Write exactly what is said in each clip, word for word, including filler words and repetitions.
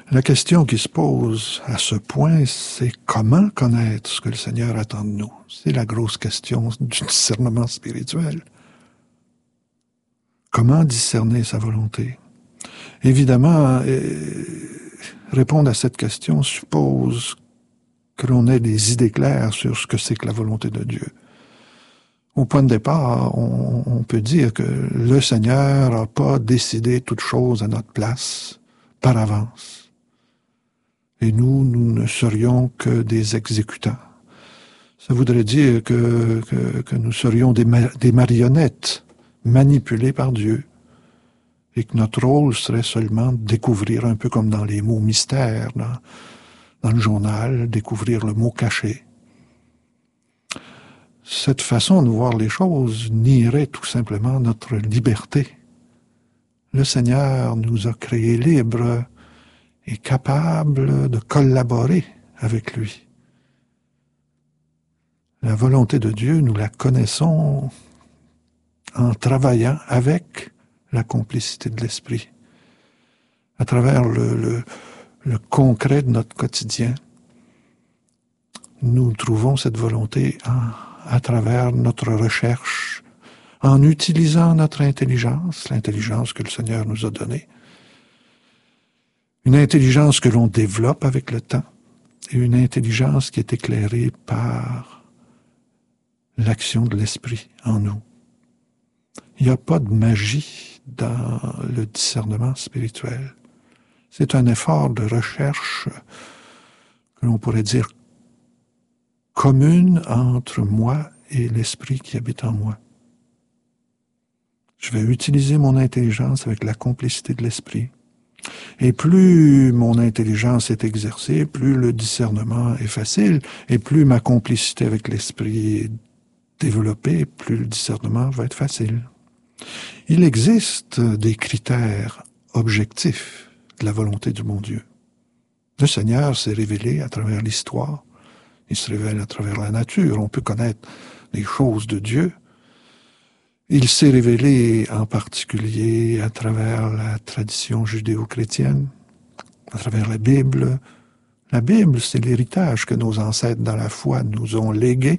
La question qui se pose à ce point, c'est comment connaître ce que le Seigneur attend de nous? C'est la grosse question du discernement spirituel. Comment discerner sa volonté? Évidemment, euh, répondre à cette question suppose que l'on ait des idées claires sur ce que c'est que la volonté de Dieu. Au point de départ, on, on peut dire que le Seigneur n'a pas décidé toute chose à notre place par avance. Et nous, nous ne serions que des exécutants. Ça voudrait dire que, que, que nous serions des, ma- des marionnettes manipulées par Dieu. Et que notre rôle serait seulement de découvrir, un peu comme dans les mots mystères, dans, dans le journal, découvrir le mot caché. Cette façon de voir les choses nierait tout simplement notre liberté. Le Seigneur nous a créés libres et capables de collaborer avec lui. La volonté de Dieu, nous la connaissons en travaillant avec la complicité de l'Esprit, à travers le, le, le concret de notre quotidien. Nous trouvons cette volonté en, à travers notre recherche, en utilisant notre intelligence, l'intelligence que le Seigneur nous a donnée, une intelligence que l'on développe avec le temps, et une intelligence qui est éclairée par l'action de l'Esprit en nous. Il n'y a pas de magie dans le discernement spirituel. C'est un effort de recherche que l'on pourrait dire commune entre moi et l'Esprit qui habite en moi. Je vais utiliser mon intelligence avec la complicité de l'Esprit. Et plus mon intelligence est exercée, plus le discernement est facile, et plus ma complicité avec l'Esprit est développée, plus le discernement va être facile. Il existe des critères objectifs de la volonté du bon Dieu. Le Seigneur s'est révélé à travers l'histoire, il se révèle à travers la nature, on peut connaître les choses de Dieu. Il s'est révélé en particulier à travers la tradition judéo-chrétienne, à travers la Bible. La Bible, c'est l'héritage que nos ancêtres dans la foi nous ont légué,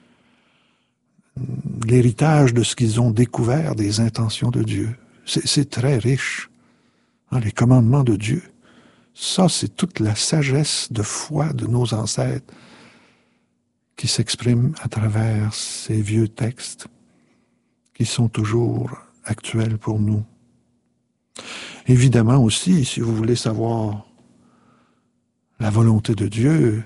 l'héritage de ce qu'ils ont découvert des intentions de Dieu. C'est, c'est très riche. Hein, les commandements de Dieu, ça, c'est toute la sagesse de foi de nos ancêtres qui s'exprime à travers ces vieux textes qui sont toujours actuels pour nous. Évidemment aussi, si vous voulez savoir la volonté de Dieu,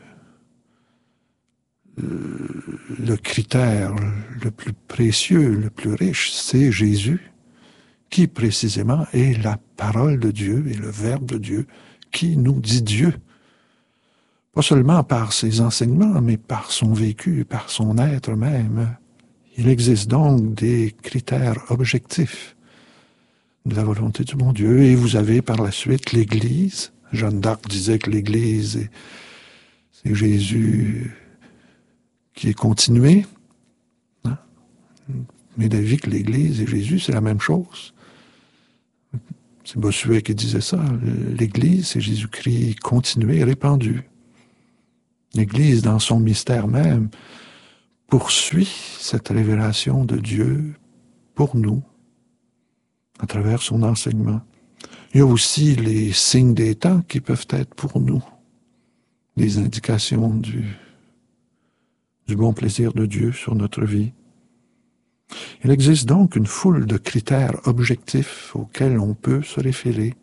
le critère le plus précieux, le plus riche, c'est Jésus, qui précisément est la parole de Dieu et le Verbe de Dieu, qui nous dit Dieu. Pas seulement par ses enseignements, mais par son vécu, par son être même. Il existe donc des critères objectifs de la volonté du bon Dieu. Et vous avez par la suite l'Église. Jeanne d'Arc disait que l'Église, c'est Jésus qui est continué. Hein? Mais d'avis que l'Église et Jésus, c'est la même chose. C'est Bossuet qui disait ça. L'Église, c'est Jésus-Christ continué et répandu. L'Église, dans son mystère même, poursuit cette révélation de Dieu pour nous, à travers son enseignement. Il y a aussi les signes des temps qui peuvent être pour nous des indications du, du bon plaisir de Dieu sur notre vie. Il existe donc une foule de critères objectifs auxquels on peut se référer.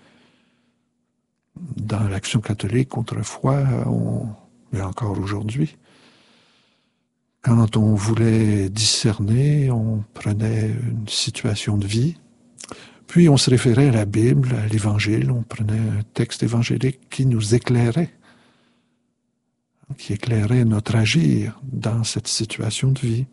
Dans l'Action catholique, autrefois, on, et encore aujourd'hui, quand on voulait discerner, on prenait une situation de vie, puis on se référait à la Bible, à l'Évangile, on prenait un texte évangélique qui nous éclairait, qui éclairait notre agir dans cette situation de vie.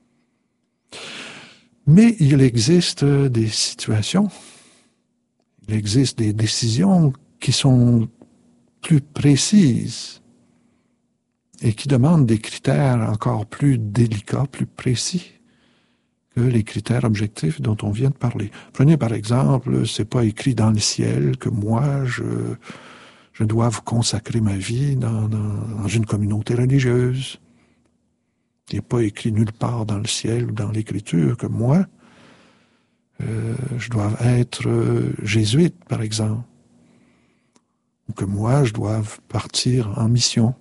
Mais il existe des situations, il existe des décisions qui sont plus précises et qui demandent des critères encore plus délicats, plus précis que les critères objectifs dont on vient de parler. Prenez par exemple, c'est pas écrit dans le ciel que moi je je doive consacrer ma vie dans, dans, dans une communauté religieuse. Il n'est pas écrit nulle part dans le ciel ou dans l'Écriture que moi, euh, je dois être euh, jésuite, par exemple. Ou que moi, je dois partir en mission.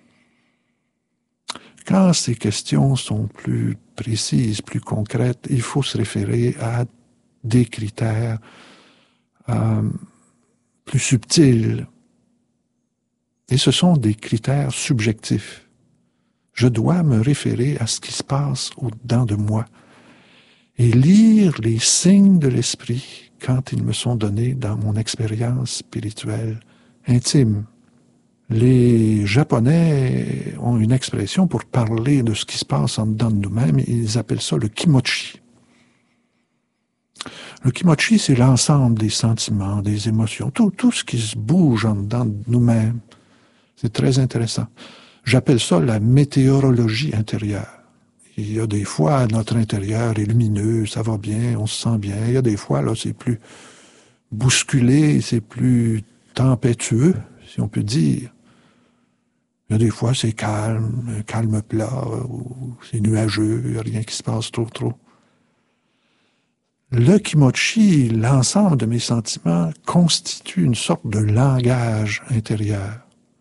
Quand ces questions sont plus précises, plus concrètes, il faut se référer à des critères euh, plus subtils. Et ce sont des critères subjectifs. Je dois me référer à ce qui se passe au-dedans de moi et lire les signes de l'esprit quand ils me sont donnés dans mon expérience spirituelle intime. Les Japonais ont une expression pour parler de ce qui se passe en dedans de nous-mêmes, ils appellent ça le kimochi. Le kimochi, c'est l'ensemble des sentiments, des émotions, tout, tout ce qui se bouge en dedans de nous-mêmes. C'est très intéressant. J'appelle ça la météorologie intérieure. Il y a des fois, notre intérieur est lumineux, ça va bien, on se sent bien. Il y a des fois, là, c'est plus bousculé, c'est plus tempétueux, si on peut dire. Il y a des fois, c'est calme, un calme plat, ou c'est nuageux, il n'y a rien qui se passe trop, trop. Le kimochi, l'ensemble de mes sentiments, constitue une sorte de langage intérieur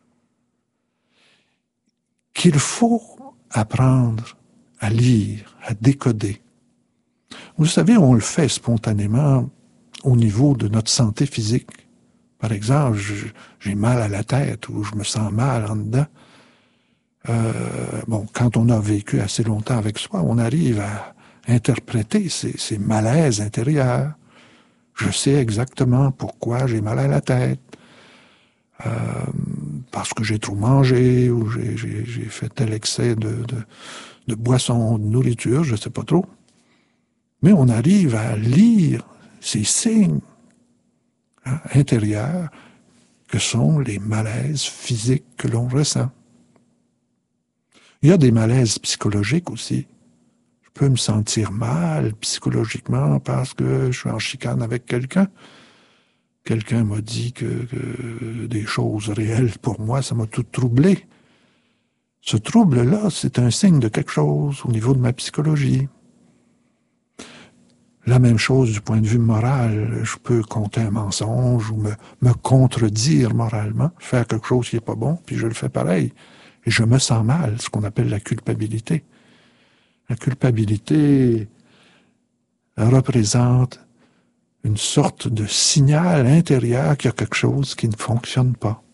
qu'il faut apprendre à lire, à décoder. Vous savez, on le fait spontanément au niveau de notre santé physique. Par exemple, j'ai mal à la tête ou je me sens mal en dedans. Euh, bon, quand on a vécu assez longtemps avec soi, on arrive à interpréter ces, ces malaises intérieurs. Je sais exactement pourquoi j'ai mal à la tête. Euh, parce que j'ai trop mangé ou j'ai, j'ai, j'ai fait tel excès de, de, de boisson, de nourriture, je ne sais pas trop. Mais on arrive à lire ces signes hein, intérieurs que sont les malaises physiques que l'on ressent. Il y a des malaises psychologiques aussi. Je peux me sentir mal psychologiquement parce que je suis en chicane avec quelqu'un. Quelqu'un m'a dit que, que des choses réelles pour moi, ça m'a tout troublé. Ce trouble-là, c'est un signe de quelque chose au niveau de ma psychologie. La même chose du point de vue moral. Je peux compter un mensonge ou me, me contredire moralement, faire quelque chose qui n'est pas bon, puis je le fais pareil. Et je me sens mal, ce qu'on appelle la culpabilité. La culpabilité représente une sorte de signal intérieur qu'il y a quelque chose qui ne fonctionne pas.